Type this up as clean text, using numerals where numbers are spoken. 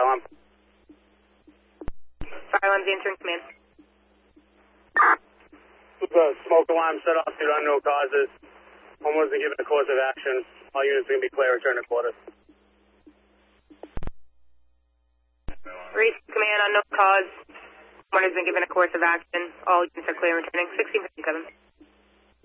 fire alarm. Fire alarm's answering command. Smoke alarm set off due to unknown causes. One wasn't given a course of action. All units are going to be clear. Return to quarters. Reach command, unknown cause. One has been given a course of action. All units are clear returning. 1657.